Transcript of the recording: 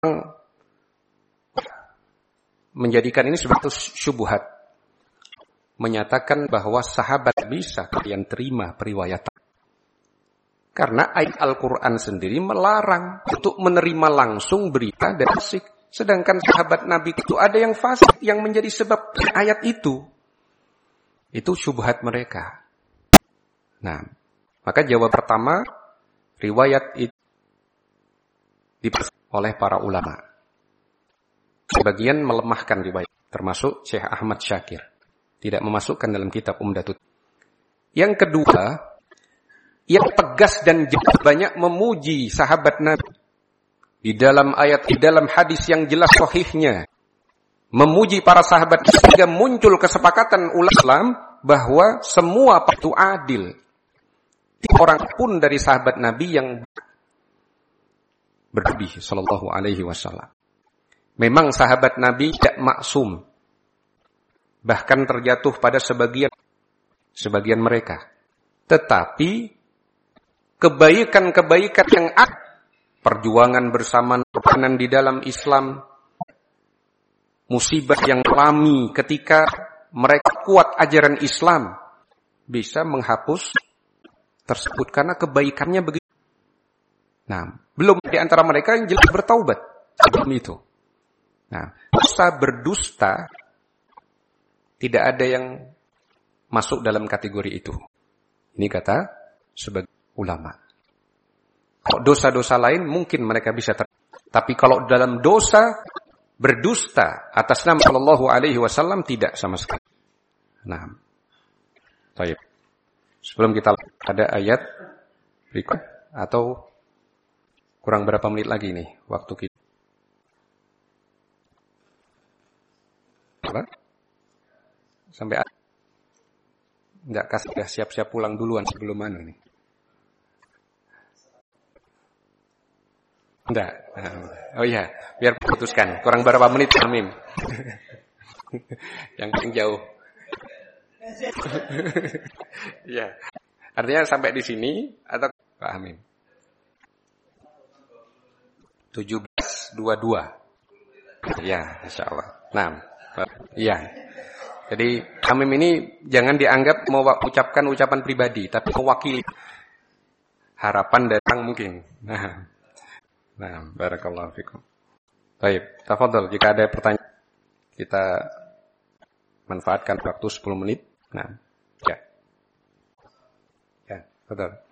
menjadikan ini sebagai syubhat, menyatakan bahwa sahabat bisa kalian terima periwayatan. Karena ayat Al-Quran sendiri melarang untuk menerima langsung berita dari fasik. Sedangkan sahabat Nabi itu ada yang fasik yang menjadi sebab ayat itu. Itu syubhat mereka. Nah, maka jawab pertama, riwayat itu dipercaya oleh para ulama. Sebagian melemahkan riwayat, termasuk Syekh Ahmad Syakir. Tidak memasukkan dalam kitab Umdatut. Yang kedua, yang tegas dan jelas banyak memuji sahabat Nabi. Di dalam ayat, di dalam hadis yang jelas sahihnya. Memuji para sahabat sehingga muncul kesepakatan ulama bahwa semua itu adil. Tidak orang pun dari sahabat Nabi yang berlebih sallallahu alaihi wasallam. Memang sahabat Nabi tidak maksum. Bahkan terjatuh pada sebagian mereka. Tetapi kebaikan-kebaikan yang ada, perjuangan bersama pertahanan di dalam Islam, musibah yang alami ketika mereka kuat ajaran Islam, bisa menghapus tersebut karena kebaikannya begitu. Nah, belum di antara mereka yang jelas bertaubat sebelum itu. Nah, dosa berdusta tidak ada yang masuk dalam kategori itu. Ini kata sebagai ulama. Kalau dosa-dosa lain mungkin mereka bisa tapi kalau dalam dosa berdusta atas nama Shallallahu Alaihi Wasallam tidak sama sekali. Nah, baik. Sebelum kita ada ayat berikut atau kurang berapa menit lagi nih waktu kita? Apa? Sampai enggak kasih siap-siap pulang duluan sebelum mana nih? Enggak. Oh iya, biar putuskan. Kurang berapa menit, Hamim? Yang paling jauh. Iya. Artinya sampai di sini atau Pak Hamim? 17.22. Ya, insyaallah. Nah, iya. Jadi Hamim ini jangan dianggap mengucapkan ucapan pribadi, tapi mewakili harapan datang mungkin. Nah, barakallahu fikum. Baik, tafadhol jika ada pertanyaan kita manfaatkan waktu 10 menit. Nah, ya. Ya, tafadhol.